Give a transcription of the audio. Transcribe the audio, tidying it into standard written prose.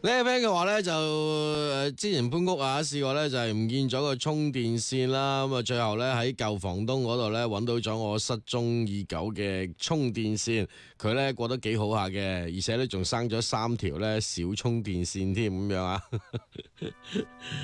呢個 friend 嘅話咧就之前搬屋啊，試過咧就係唔見咗個充電線啦，咁啊最後咧喺舊房東嗰度咧揾到咗我失蹤已久嘅充電線，佢咧過得幾好下嘅，而且咧仲生咗3條咧小充電線添咁樣啊。